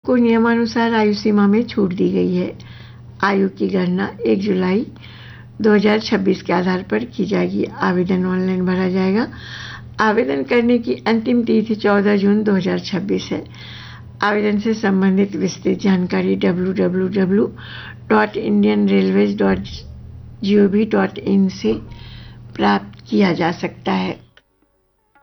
को नियमानुसार आयु सीमा में छूट दी गई है। आयु की गणना 1 जुलाई 2026 के आधार पर की जाएगी। आवेदन ऑनलाइन भरा जाएगा। आवेदन करने की अंतिम तिथि 14 जून 2026 है। आवेदन से संबंधित विस्तृत जानकारी www.indianrailways.gov.in से प्राप्त किया जा सकता है।